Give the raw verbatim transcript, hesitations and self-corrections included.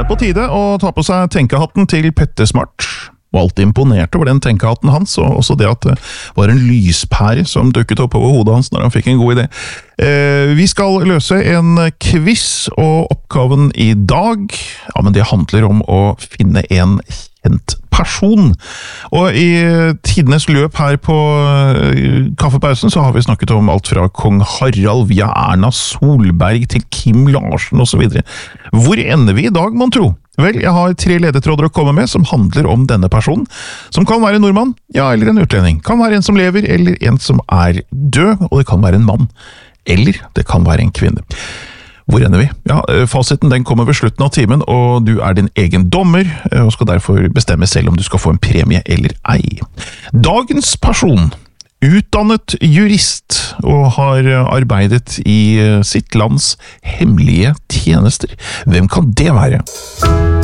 er på tide å ta på seg tenkehatten til Petter Smart. Var alltid imponert over den tenkehatten hans, og også det at det var en lyspære som dukket opp over hodet hans når han fikk en god idé. Eh, vi skal løse en quiz, og oppgaven i dag, ja, men det handler om å finne en kjent person. Og i tidenes løp her på kaffepausen så har vi snakket om alt fra Kong Harald via Erna Solberg til Kim Larsen og så videre. Hvor ender vi i dag, man tro? Vel, jeg har tre ledetråder å komme med som handler om denne personen, som kan være en nordmann, ja, eller en utlending. Kan være en som lever, eller en som er død, og det kan være en mann. Eller det kan være en kvinne. Hvor ender vi? Ja, fasiten den kommer ved slutten av timen, og du er din egen dommer, og skal derfor bestemme selv om du skal få en premie eller ei. Dagens person, utdannet jurist, og har arbeidet i sitt lands hemmelige tjenester. Hvem kan det være?